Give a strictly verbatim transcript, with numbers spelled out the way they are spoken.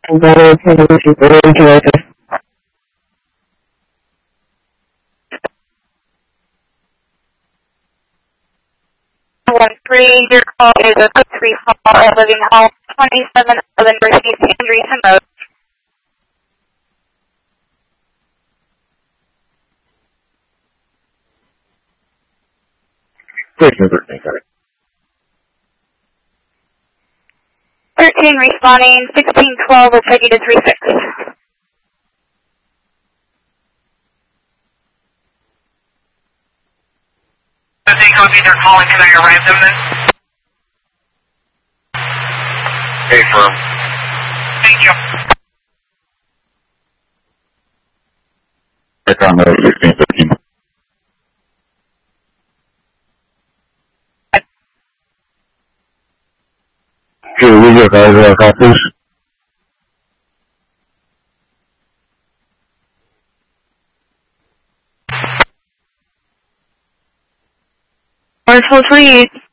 And that is going to be very interesting. one three, your call is a three hall at Living Hall, twenty-seven eleven Mercedes Andreessen Road. Station thirteen, sorry. thirteen responding, sixteen twelve will take you to three six. fifteen copy, they're calling, can I arrive them then? Hey, firm. Thank you. Check on the sixteen thirteen. Okay, we get guys at our call, please. one four three eight.